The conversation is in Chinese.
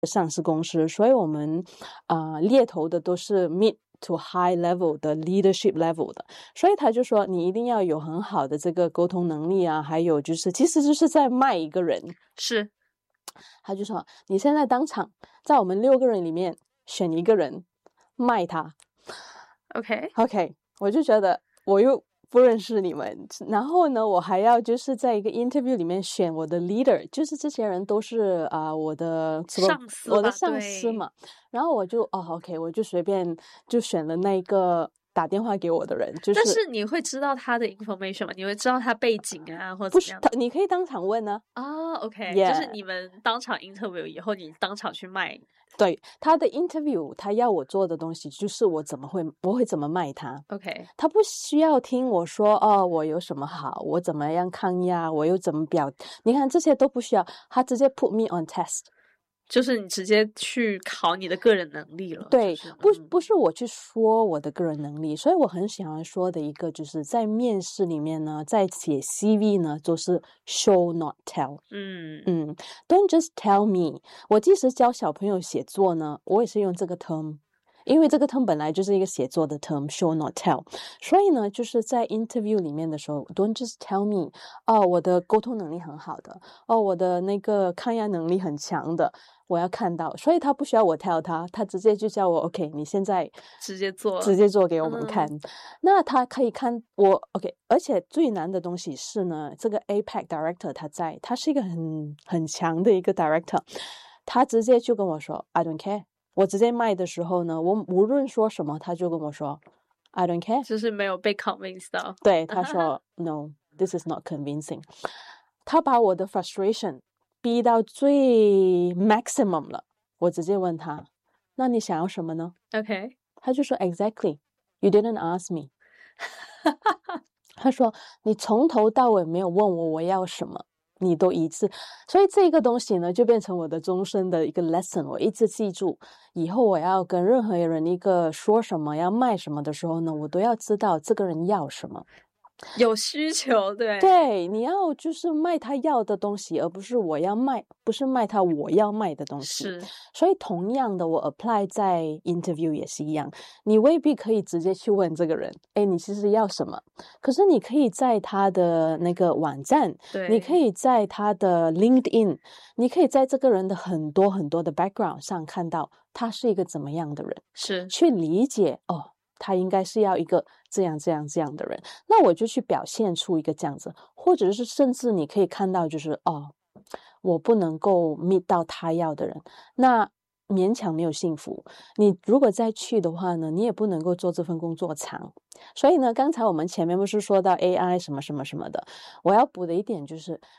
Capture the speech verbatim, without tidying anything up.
上市公司，所以我们啊、呃、猎头的都是 mid to high level 的 leadership level 的，所以他就说你一定要有很好的这个沟通能力啊，还有就是其实就是在卖一个人。 是， 他就说你现在当场在我们六个人里面选一个人卖他。 OK OK， 我就觉得我又不认识你们，然后呢我还要就是在一个 interview 里面选我的 leader， 就是这些人都是啊、呃、我的上司我的上司嘛，然后我就哦 OK 我就随便就选了那个打电话给我的人，就是但是你会知道他的 information 吗？你会知道他背景啊或者不是怎么样的？ 你可以当场问呢、 啊、oh, OK、 yeah. 就是你们当场 interview 以后你当场去卖。 对，他的 interview 他要我做的东西就是我怎么会我会怎么卖他。 OK， 他不需要听我说哦我有什么好，我怎么样抗压，我又怎么表，你看这些都不需要，他直接 put me on test， 就是你直接去考你的个人能力了。 对、 就是、 不嗯、 不是我去说我的个人能力，所以我很喜欢说的一个就是在面试里面呢，在写 C V 呢就是 show not tell。 嗯嗯 don't just tell me。 我即使教小朋友写作呢，我也是用这个 term， 因为这个 term 本来就是一个写作的 term show not tell， 所以呢就是在 interview 里面的时候 don't just tell me 哦我的沟通能力很好的，哦我的那个抗压能力很强的，我要看到，所以他不需要我 tell 他，他直接就叫我 OK 你现在直接做直接做给我们看、 嗯、 那他可以看我 OK， 而且最难的东西是呢，这个 A P A C director 他在，他是一个很很强的一个 director， 他直接就跟我说 I don't care。 我直接卖的时候呢，我无论说什么他就跟我说 I don't care， 就是没有被 convince 到。 对，他说No this is not convincing。 他把我的 frustration 逼到最 maximum 了，我直接问他那你想要什么呢？ OK， 他就说 Exactly you didn't ask me。 他说你从头到尾没有问我我要什么，你都一次，所以这个东西呢就变成我的终身的一个 lesson， 我一直记住，以后我要跟任何人一个说什么要卖什么的时候呢，我都要知道这个人要什么， 有需求。对对，你要就是卖他要的东西，而不是我要卖，不是卖他我要卖的东西。 是， 所以同样的我 apply 在 interview 也是一样，你未必可以直接去问这个人诶你其实要什么，可是你可以在他的那个网站， 对， 你可以在他的 LinkedIn， 你可以在这个人的很多很多的 background 上看到他是一个怎么样的人， 是去理解哦他应该是要一个这样这样这样的人，那我就去表现出一个这样子，或者是甚至你可以看到就是哦我不能够 meet 到他要的人，那勉强没有幸福，你如果再去的话呢，你也不能够做这份工作长。所以呢刚才我们前面不是说到 A I 什么什么什么的，我要补的一点就是